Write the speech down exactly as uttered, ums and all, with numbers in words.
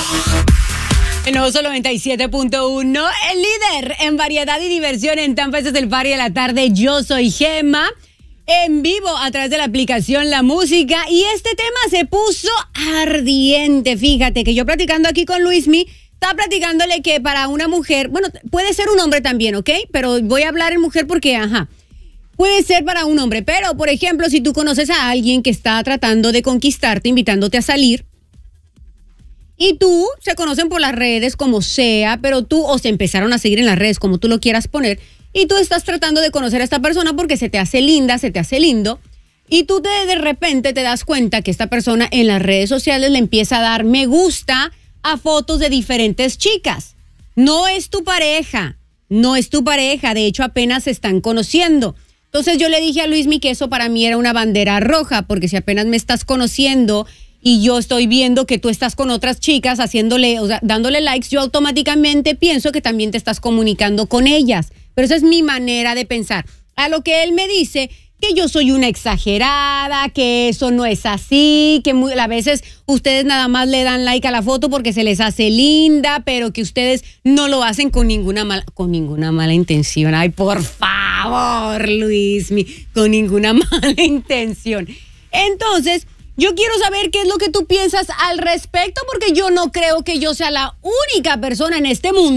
No, solo noventa y siete punto uno, el líder en variedad y diversión en Tampa. Este es el Party de la tarde. Yo soy Gemma, en vivo a través de la aplicación La Música. Y este tema se puso ardiente. Fíjate que yo platicando aquí con Luismi, estaba platicándole que para una mujer, bueno, puede ser un hombre también, ¿ok? Pero voy a hablar en mujer porque, ajá, puede ser para un hombre. Pero, por ejemplo, si tú conoces a alguien que está tratando de conquistarte, invitándote a salir, y tú, se conocen por las redes como sea, pero tú, o se empezaron a seguir en las redes como tú lo quieras poner, y tú estás tratando de conocer a esta persona porque se te hace linda, se te hace lindo, y tú te, de repente te das cuenta que esta persona en las redes sociales le empieza a dar me gusta a fotos de diferentes chicas. No es tu pareja, no es tu pareja, de hecho apenas se están conociendo. Entonces yo le dije a Luismi que eso para mí era una bandera roja, porque si apenas me estás conociendo y yo estoy viendo que tú estás con otras chicas haciéndole, o sea, dándole likes, yo automáticamente pienso que también te estás comunicando con ellas. Pero esa es mi manera de pensar. A lo que él me dice que yo soy una exagerada, que eso no es así, que muy, a veces ustedes nada más le dan like a la foto porque se les hace linda, pero que ustedes no lo hacen con ninguna mala, con ninguna mala intención. Ay, por favor, Luismi, con ninguna mala intención. Entonces, yo quiero saber qué es lo que tú piensas al respecto, porque yo no creo que yo sea la única persona en este mundo